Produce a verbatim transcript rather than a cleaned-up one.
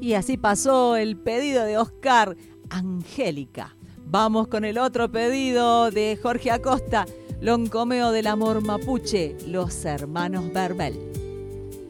Y así pasó el pedido de Oscar, Angélica. Vamos con el otro pedido de Jorge Acosta, Loncomeo del amor mapuche, Los hermanos Verbel.